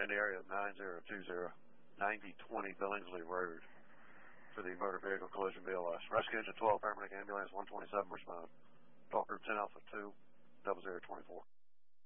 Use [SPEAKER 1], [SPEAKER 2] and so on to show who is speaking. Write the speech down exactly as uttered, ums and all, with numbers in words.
[SPEAKER 1] in the area of nine zero two zero, ninety twenty Billingsley Road for the motor vehicle collision B L S. Rescue engine twelve, paramedic ambulance one twenty-seven respond. Talk group ten Alpha two, double zero twenty-four.